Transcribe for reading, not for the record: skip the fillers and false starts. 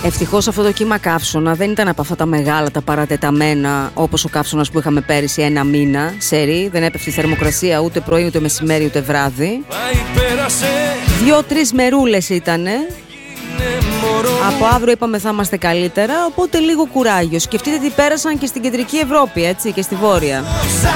Ευτυχώς αυτό το κύμα καύσωνα δεν ήταν από αυτά τα μεγάλα, τα παρατεταμένα, όπως ο καύσωνας που είχαμε πέρυσι ένα μήνα. Σερί, δεν έπεφτε η θερμοκρασία ούτε πρωί, ούτε μεσημέρι, ούτε βράδυ. 2-3 μερούλες ήτανε. Από αύριο είπαμε θα είμαστε καλύτερα, οπότε λίγο κουράγιο. Σκεφτείτε τι πέρασαν και στην κεντρική Ευρώπη, έτσι, και στη βόρεια.